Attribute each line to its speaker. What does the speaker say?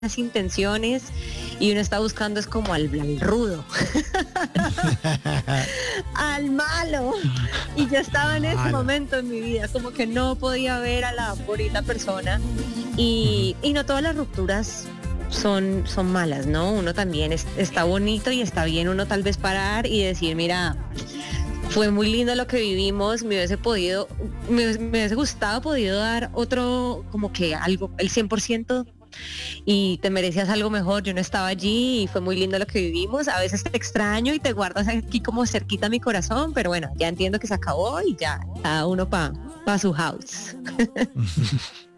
Speaker 1: intenciones y uno está buscando es como al rudo, al malo. Y yo estaba en ese momento en mi vida, como que no podía ver a la bonita persona y no todas las rupturas son malas, ¿no? Uno también está bonito y está bien uno tal vez parar y decir, mira, fue muy lindo lo que vivimos, me hubiese gustado podido dar otro, como que algo, el 100%, y te merecías algo mejor, yo no estaba allí y fue muy lindo lo que vivimos, a veces te extraño y te guardas aquí como cerquita a mi corazón, pero bueno, ya entiendo que se acabó y ya, cada uno pa su house.